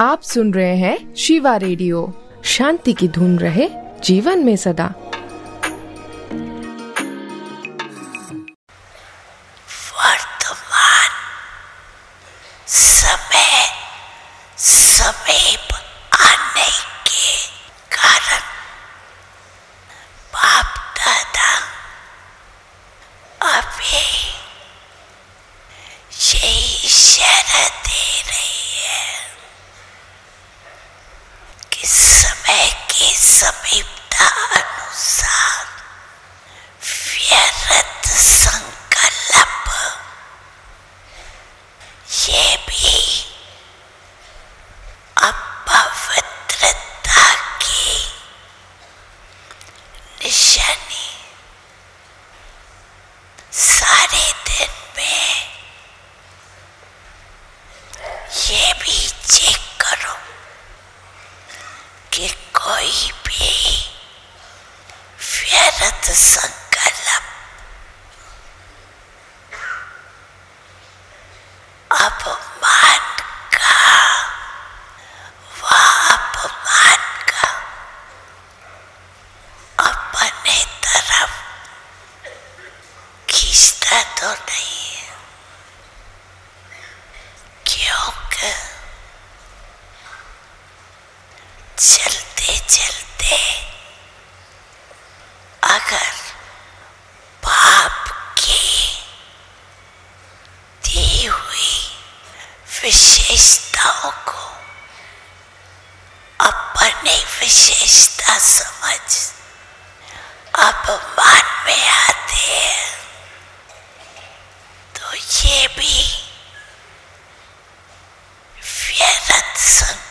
आप सुन रहे हैं शिवा रेडियो। शांति की धुन रहे जीवन में सदा। वर्तमान समय समीप आने के कारण बाप दादा अभी यही इशारा दे रही है कि समय की समीपता अनुसार व्यर्थ संकल्प ये भी अपवित्रता की निशानी। सारे दिन में ये भी चेक करो कि कोई भी व्यर्थ संकल्प अपमान का व अपमान का अपने तरफ खींचता तो नहीं है, क्योंकि चलते चलते अगर पाप की दी हुई विशेषताओं को अपनी विशेषता समझ अपमान में आते हैं तो ये भी व्यर्थ संकल्प